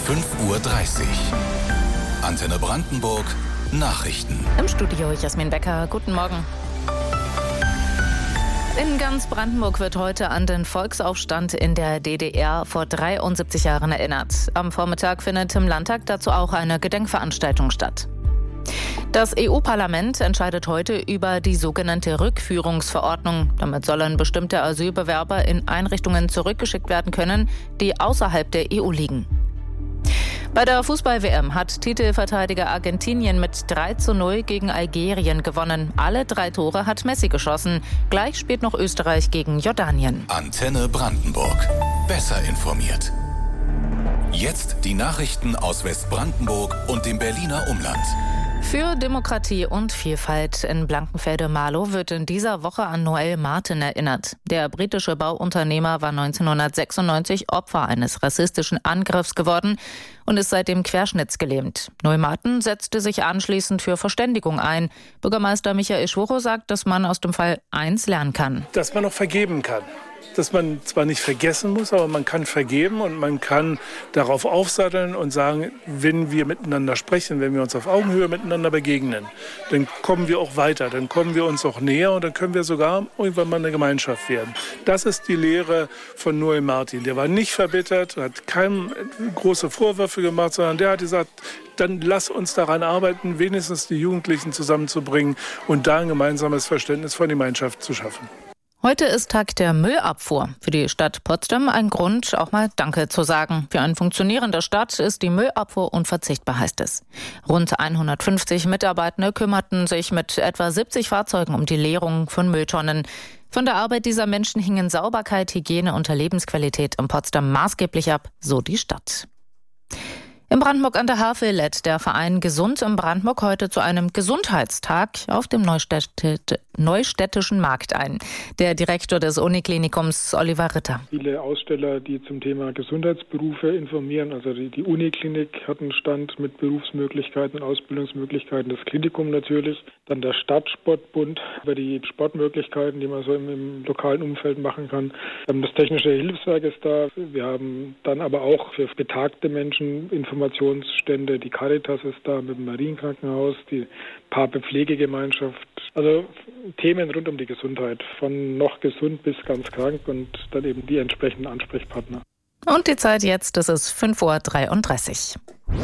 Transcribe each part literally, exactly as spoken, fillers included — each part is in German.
fünf Uhr dreißig. Antenne Brandenburg Nachrichten. Im Studio Jasmin Becker. Guten Morgen. In ganz Brandenburg wird heute an den Volksaufstand in der D D R vor dreiundsiebzig Jahren erinnert. Am Vormittag findet im Landtag dazu auch eine Gedenkveranstaltung statt. Das E U-Parlament entscheidet heute über die sogenannte Rückführungsverordnung. Damit sollen bestimmte Asylbewerber in Einrichtungen zurückgeschickt werden können, die außerhalb der E U liegen. Bei der Fußball-W M hat Titelverteidiger Argentinien mit drei zu null gegen Algerien gewonnen. Alle drei Tore hat Messi geschossen. Gleich spielt noch Österreich gegen Jordanien. Antenne Brandenburg. Besser informiert. Jetzt die Nachrichten aus Westbrandenburg und dem Berliner Umland. Für Demokratie und Vielfalt in Blankenfelde-Marlow wird in dieser Woche an Noel Martin erinnert. Der britische Bauunternehmer war neunzehnhundertsechsundneunzig Opfer eines rassistischen Angriffs geworden und ist seitdem querschnittsgelähmt. Noel Martin setzte sich anschließend für Verständigung ein. Bürgermeister Michael Schwuchow sagt, dass man aus dem Fall eins lernen kann. Dass man auch vergeben kann. Dass man zwar nicht vergessen muss, aber man kann vergeben und man kann darauf aufsatteln und sagen, wenn wir miteinander sprechen, wenn wir uns auf Augenhöhe miteinander begegnen, dann kommen wir auch weiter, dann kommen wir uns auch näher und dann können wir sogar irgendwann mal eine Gemeinschaft werden. Das ist die Lehre von Noel Martin. Der war nicht verbittert, hat keinem große Vorwürfe gemacht, sondern der hat gesagt, dann lass uns daran arbeiten, wenigstens die Jugendlichen zusammenzubringen und da ein gemeinsames Verständnis von Gemeinschaft zu schaffen. Heute ist Tag der Müllabfuhr. Für die Stadt Potsdam ein Grund, auch mal Danke zu sagen. Für eine funktionierende Stadt ist die Müllabfuhr unverzichtbar, heißt es. Rund hundertfünfzig Mitarbeitende kümmerten sich mit etwa siebzig Fahrzeugen um die Leerung von Mülltonnen. Von der Arbeit dieser Menschen hingen Sauberkeit, Hygiene und Lebensqualität in Potsdam maßgeblich ab, so die Stadt. In Brandenburg an der Havel lädt der Verein Gesund in Brandenburg heute zu einem Gesundheitstag auf dem Neustädt- Neustädtischen Markt ein. Der Direktor des Uniklinikums, Oliver Ritter. Viele Aussteller, die zum Thema Gesundheitsberufe informieren. Also die, die Uniklinik hat einen Stand mit Berufsmöglichkeiten und Ausbildungsmöglichkeiten. Das Klinikum natürlich. Dann der Stadtsportbund über die Sportmöglichkeiten, die man so im, im lokalen Umfeld machen kann. Das Technische Hilfswerk ist da. Wir haben dann aber auch für betagte Menschen Informationsstände. Die Caritas ist da mit dem Marienkrankenhaus, die Paarpflegegemeinschaft. Also Themen rund um die Gesundheit, von noch gesund bis ganz krank und dann eben die entsprechenden Ansprechpartner. Und die Zeit jetzt, das ist fünf Uhr dreiunddreißig.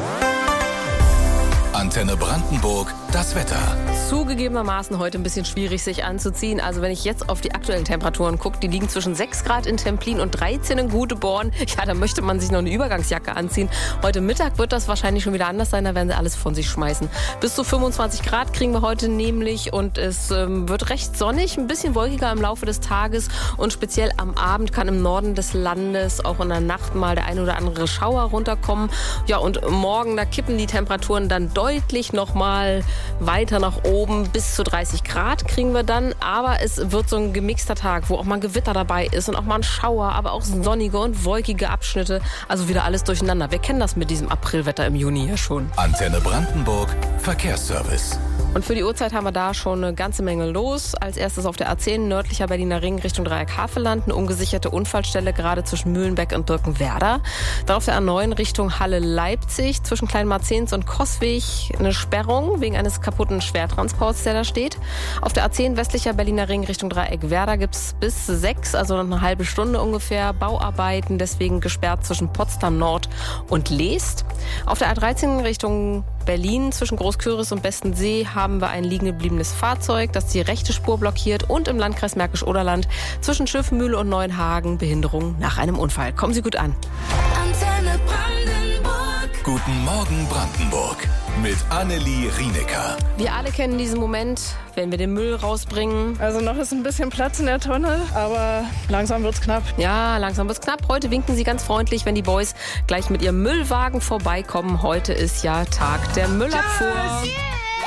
Antenne Brandenburg, das Wetter. Zugegebenermaßen heute ein bisschen schwierig, sich anzuziehen. Also wenn ich jetzt auf die aktuellen Temperaturen gucke, die liegen zwischen sechs Grad in Templin und dreizehn in Göteborg. Ja, da möchte man sich noch eine Übergangsjacke anziehen. Heute Mittag wird das wahrscheinlich schon wieder anders sein, da werden sie alles von sich schmeißen. Bis zu fünfundzwanzig Grad kriegen wir heute nämlich und es ähm, wird recht sonnig, ein bisschen wolkiger im Laufe des Tages und speziell am Abend kann im Norden des Landes auch in der Nacht mal der ein oder andere Schauer runterkommen. Ja, und morgen, da kippen die Temperaturen dann deutlich noch mal weiter nach oben. Bis zu dreißig Grad kriegen wir dann. Aber es wird so ein gemixter Tag, wo auch mal ein Gewitter dabei ist und auch mal ein Schauer, aber auch sonnige und wolkige Abschnitte. Also wieder alles durcheinander. Wir kennen das mit diesem Aprilwetter im Juni ja schon. Antenne Brandenburg, Verkehrsservice. Und für die Uhrzeit haben wir da schon eine ganze Menge los. Als erstes auf der A zehn nördlicher Berliner Ring Richtung Dreieck Havelland. Eine ungesicherte Unfallstelle gerade zwischen Mühlenbeck und Birkenwerder. Dann auf der A neun Richtung Halle-Leipzig zwischen Kleinmarzens und Coswig eine Sperrung wegen eines kaputten Schwertransports, der da steht. Auf der A zehn westlicher Berliner Ring Richtung Dreieck Werder gibt es bis sechs, also noch eine halbe Stunde ungefähr, Bauarbeiten. Deswegen gesperrt zwischen Potsdam Nord und Leest. Auf der A dreizehn Richtung Berlin zwischen Großküritz und Bestensee haben wir ein liegen gebliebenes Fahrzeug, das die rechte Spur blockiert und im Landkreis Märkisch-Oderland zwischen Schiffmühle und Neuenhagen Behinderung nach einem Unfall. Kommen Sie gut an. Antenne Brandenburg. Guten Morgen Brandenburg mit Annelie Rienecker. Wir alle kennen diesen Moment, wenn wir den Müll rausbringen. Also noch ist ein bisschen Platz in der Tonne, aber langsam wird's knapp. Ja, langsam wird's knapp. Heute winken sie ganz freundlich, wenn die Boys gleich mit ihrem Müllwagen vorbeikommen. Heute ist ja Tag der Müllabfuhr.